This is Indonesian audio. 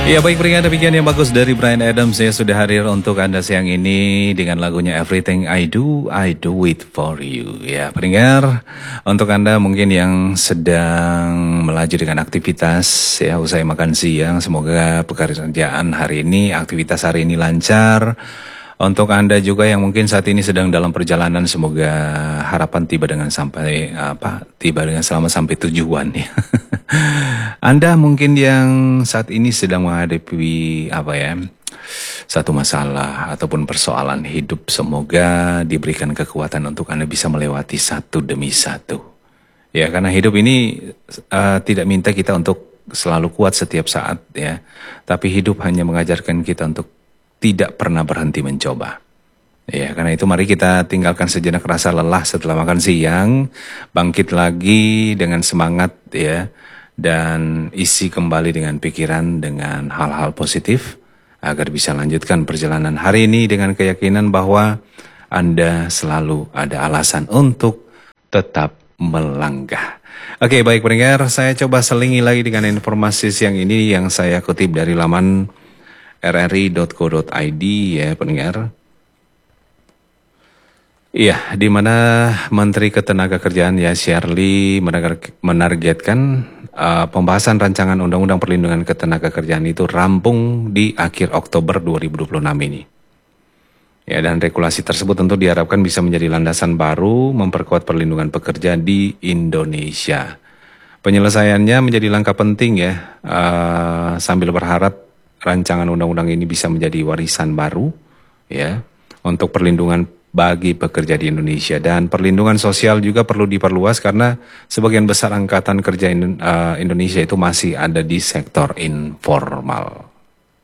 Ya baik, peringatan demikian yang bagus dari Bryan Adams. Saya sudah hadir untuk Anda siang ini dengan lagunya Everything I Do It For You. Ya pendengar, untuk Anda mungkin yang sedang melaju dengan aktivitas ya usai makan siang, semoga pekerjaan hari ini, aktivitas hari ini lancar. Untuk Anda juga yang mungkin saat ini sedang dalam perjalanan, semoga harapan tiba dengan selamat sampai tujuan ya. Anda mungkin yang saat ini sedang menghadapi satu masalah ataupun persoalan hidup, semoga diberikan kekuatan untuk Anda bisa melewati satu demi satu. Ya, karena hidup ini tidak minta kita untuk selalu kuat setiap saat ya, tapi hidup hanya mengajarkan kita untuk tidak pernah berhenti mencoba. Ya, karena itu mari kita tinggalkan sejenak rasa lelah setelah makan siang, bangkit lagi dengan semangat ya, dan isi kembali dengan pikiran dengan hal-hal positif agar bisa lanjutkan perjalanan hari ini dengan keyakinan bahwa Anda selalu ada alasan untuk tetap melangkah. Oke, baik pendengar, saya coba selingi lagi dengan informasi siang ini yang saya kutip dari laman rri.co.id ya pendengar. Iya, di mana Menteri Ketenagakerjaan Yasir Lee menargetkan pembahasan rancangan Undang-Undang Perlindungan Ketenagakerjaan itu rampung di akhir Oktober 2026 ini. Ya, dan regulasi tersebut tentu diharapkan bisa menjadi landasan baru memperkuat perlindungan pekerja di Indonesia. Penyelesaiannya menjadi langkah penting ya, sambil berharap rancangan undang-undang ini bisa menjadi warisan baru ya untuk perlindungan bagi pekerja di Indonesia, dan perlindungan sosial juga perlu diperluas karena sebagian besar angkatan kerja Indonesia itu masih ada di sektor informal.